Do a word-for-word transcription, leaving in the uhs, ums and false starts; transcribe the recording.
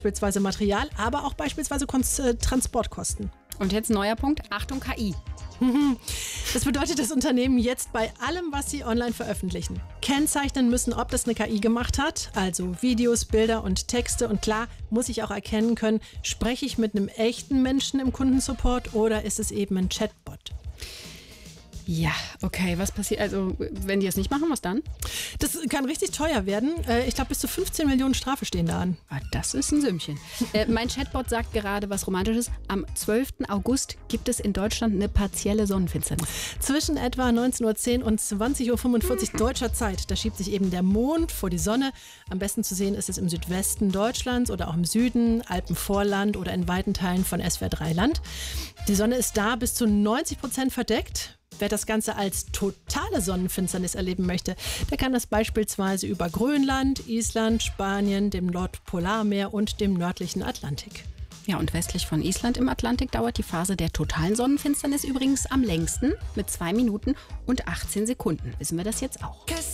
beispielsweise Material, aber auch beispielsweise Kon- äh, Transportkosten. Und jetzt neuer Punkt, Achtung K I. Das bedeutet, dass Unternehmen jetzt bei allem, was sie online veröffentlichen, kennzeichnen müssen, ob das eine K I gemacht hat. Also Videos, Bilder und Texte. Und klar, muss ich auch erkennen können, spreche ich mit einem echten Menschen im Kundensupport oder ist es eben ein Chatbot? Ja, okay, was passiert, also wenn die es nicht machen, was dann? Das kann richtig teuer werden. Äh, Ich glaube, bis zu fünfzehn Millionen Strafe stehen da an. Ah, das ist ein Sümmchen. äh, mein Chatbot sagt gerade was Romantisches. Am zwölften August gibt es in Deutschland eine partielle Sonnenfinsternis. Zwischen etwa neunzehn Uhr zehn und zwanzig Uhr fünfundvierzig deutscher Zeit, da schiebt sich eben der Mond vor die Sonne. Am besten zu sehen ist es im Südwesten Deutschlands oder auch im Süden, Alpenvorland oder in weiten Teilen von S W R drei Land. Die Sonne ist da bis zu neunzig Prozent verdeckt. Wer das Ganze als totale Sonnenfinsternis erleben möchte, der kann das beispielsweise über Grönland, Island, Spanien, dem Nordpolarmeer und dem nördlichen Atlantik. Ja, und westlich von Island im Atlantik dauert die Phase der totalen Sonnenfinsternis übrigens am längsten mit zwei Minuten und achtzehn Sekunden. Wissen wir das jetzt auch?